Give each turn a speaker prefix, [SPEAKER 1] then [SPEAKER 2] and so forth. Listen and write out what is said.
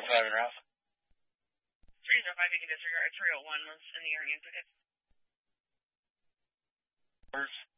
[SPEAKER 1] 305 and Ralph.
[SPEAKER 2] 305, you can disregard. 301 was in the area.
[SPEAKER 1] First.